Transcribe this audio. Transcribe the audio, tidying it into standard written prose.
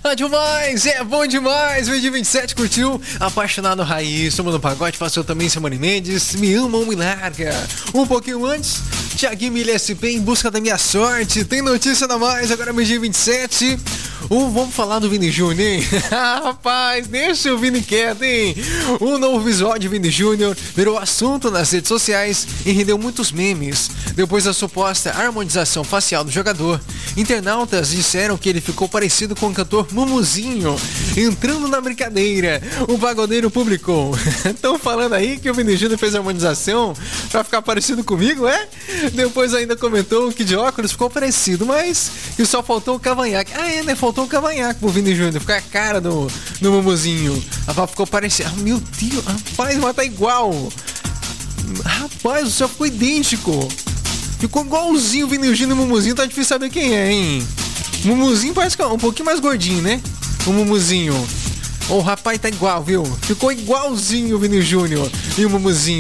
É bom demais, vídeo 27 curtiu? Apaixonado raiz, somos no pagode, passou também Simone Mendes, Me Ama ou Me Larga. Um pouquinho antes, Thiaguinho Milha SP Em Busca da Minha Sorte, tem notícia da mais, agora vídeo 27. Vamos falar do Vini Júnior, hein? Rapaz, deixa o Vini quieto, hein? O novo visual de Vini Júnior virou assunto nas redes sociais e rendeu muitos memes. Depois da suposta harmonização facial do jogador, internautas disseram que ele ficou parecido com o cantor Mumuzinho. Entrando na brincadeira, o pagodeiro publicou: estão falando aí que o Vini Júnior fez harmonização pra ficar parecido comigo, é? Depois ainda comentou que de óculos ficou parecido, mas que só faltou o cavanhaque. Ah, é, né? Faltou o cavanhaque pro Vini Júnior, ficar a cara do Mumuzinho. Rapaz, ficou parecido. Ah, meu Deus, rapaz, mas tá igual. Rapaz, o céu ficou idêntico. Ficou igualzinho o Vini Júnior e o Mumuzinho, tá difícil saber quem é, hein? O Mumuzinho parece que é um pouquinho mais gordinho, né? O Mumuzinho. O rapaz tá igual, viu? Ficou igualzinho o Vini Júnior e o Mumuzinho.